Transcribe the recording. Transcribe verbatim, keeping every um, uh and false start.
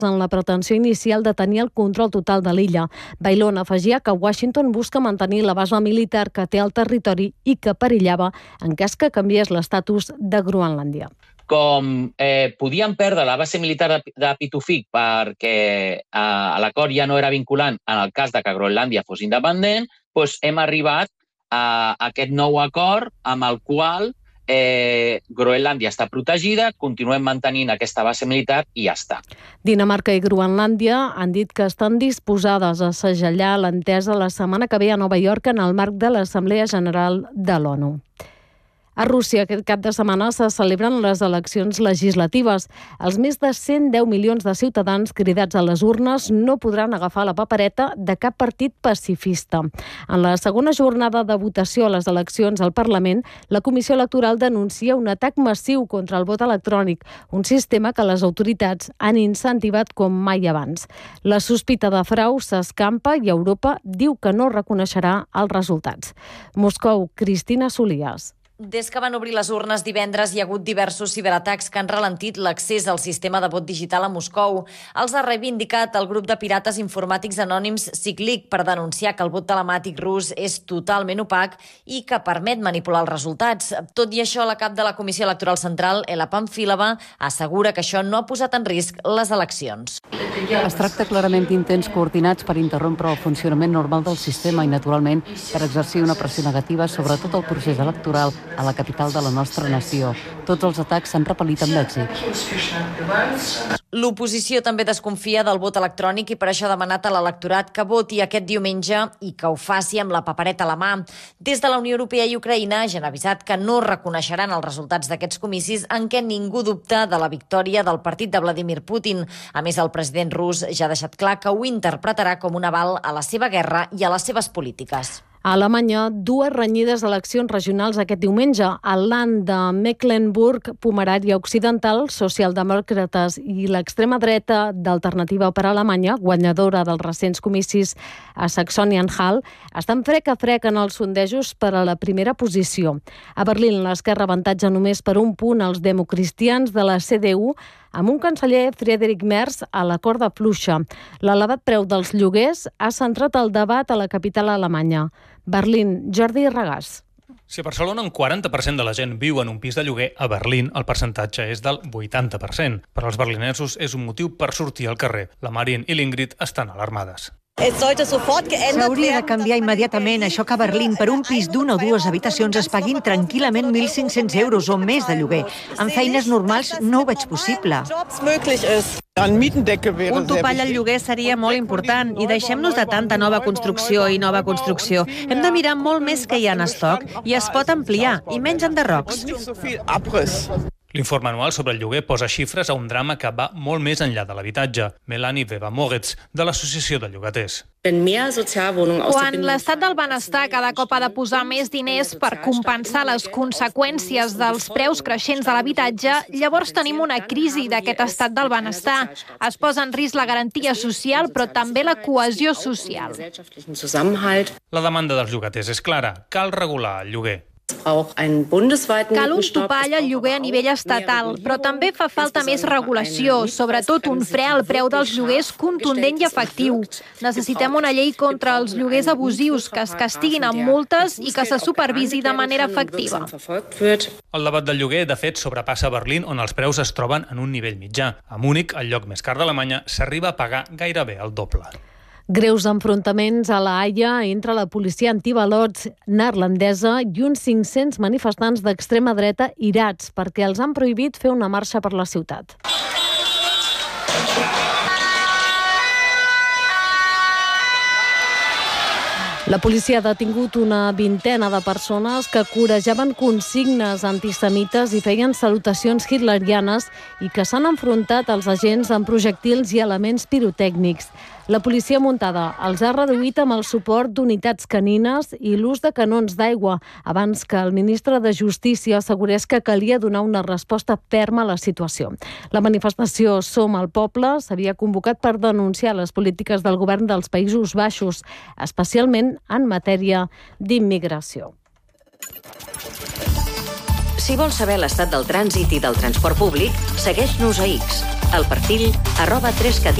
en la pretensió inicial de tenir el control total de l'illa. Bailón afegia que Washington busca mantenir la base militar que té al territori i que perillava en cas que canviés l'estatus de Groenlàndia. Com eh, podien perdre la base militar de, de Pituffik perquè eh, l'acord ja no era vinculant en el cas de que Groenlàndia fos independent, doncs hem arribat a aquest nou acord amb el qual eh, Groenlàndia està protegida, continuem mantenint aquesta base militar i ja està. Dinamarca i Groenlàndia han dit que estan disposades a segellar l'entesa la setmana que ve a Nova York en el marc de l'Assemblea General de l'ONU. A Rússia aquest cap de setmana se celebren les eleccions legislatives. Els més de cent deu milions de ciutadans cridats a les urnes no podran agafar la papereta de cap partit pacifista. En la segona jornada de votació a les eleccions al Parlament, la Comissió Electoral denuncia un atac massiu contra el vot electrònic, un sistema que les autoritats han incentivat com mai abans. La sospita de frau s'escampa i Europa diu que no reconeixerà els resultats. Moscou, Cristina Solías. Des que van obrir les urnes divendres hi ha hagut diversos ciberatacs que han ralentit l'accés al sistema de vot digital a Moscou. Els ha reivindicat el grup de pirates informàtics anònims Ciclic per denunciar que el vot telemàtic rus és totalment opac i que permet manipular els resultats. Tot i això, la cap de la Comissió Electoral Central, Ela Pamfilova, assegura que això no ha posat en risc les eleccions. Es tracta clarament d'intents coordinats per interrompre el funcionament normal del sistema i, naturalment, per exercir una pressió negativa sobre tot el procés electoral a la capital de la nostra nació. Tots els atacs s'han repel·lit amb èxit. L'oposició també desconfia del vot electrònic i per això ha demanat a l'electorat que voti aquest diumenge i que ho faci amb la papereta a la mà. Des de la Unió Europea i Ucraïna ja han avisat que no reconeixeran els resultats d'aquests comicis en què ningú dubta de la victòria del partit de Vladimir Putin. A més, el president rus ja ha deixat clar que ho interpretarà com un aval a la seva guerra i a les seves polítiques. A Alemanya, dues renyides eleccions regionals aquest diumenge. Al Land de Mecklenburg-Pomerània Occidental, socialdemòcrates i l'extrema dreta d'Alternativa per Alemanya, guanyadora dels recents comicis a Saxònia-Anhalt, estan frec a frec en els sondejos per a la primera posició. A Berlín, l'esquerra avantatja només per un punt els democristians de la C D U, amb un canceller, Friedrich Merz, a la corda fluixa. L'elevat preu dels lloguers ha centrat el debat a la capital alemanya. Berlín, Jordi Regàs. Si a Barcelona un quaranta per cent de la gent viu en un pis de lloguer, a Berlín el percentatge és del vuitanta per cent. Per als berlinesos és un motiu per sortir al carrer. La Marin i l'Ingrid estan alarmades. S'hauria de canviar immediatament això que a Berlín per un pis d'una o dues habitacions es paguin tranquil·lament mil cinc-cents euros o més de lloguer. En feines normals no ho veig possible. Un topall al lloguer seria molt important i deixem-nos de tanta nova construcció i nova construcció. Hem de mirar molt més que hi ha en estoc i es pot ampliar, i menys enderrocs. L'informe anual sobre el lloguer posa xifres a un drama que va molt més enllà de l'habitatge. Melanie Weber-Moritz, de l'Associació de Llogaters. Quan l'estat del benestar cada cop ha de posar més diners per compensar les conseqüències dels preus creixents de l'habitatge, llavors tenim una crisi d'aquest estat del benestar. Es posa en risc la garantia social, però també la cohesió social. La demanda dels llogaters és clara. Cal regular el lloguer. Cal un topall al lloguer a nivell estatal, però també fa falta més regulació, sobretot un fre al preu dels lloguers contundent i efectiu. Necessitem una llei contra els lloguers abusius, que es castiguin amb multes i que se supervisi de manera efectiva. El debat del lloguer, de fet, sobrepassa Berlín, on els preus es troben en un nivell mitjà. A Múnich, el lloc més car d'Alemanya, s'arriba a pagar gairebé el doble. Greus enfrontaments a La Haia entre la policia antibalots neerlandesa i uns cinc-cents manifestants d'extrema dreta irats perquè els han prohibit fer una marxa per la ciutat. La policia ha detingut una vintena de persones que corejaven consignes antisemites i feien salutacions hitlerianes i que s'han enfrontat als agents amb projectils i elements pirotècnics. La policia muntada els ha reduït amb el suport d'unitats canines i l'ús de canons d'aigua, abans que el ministre de Justícia assegurés que calia donar una resposta ferma a la situació. La manifestació Som el Poble s'havia convocat per denunciar les polítiques del govern dels Països Baixos, especialment en matèria d'immigració. Si vols saber l'estat del trànsit i del transport públic, segueix-nos a X. al perfil arroba tres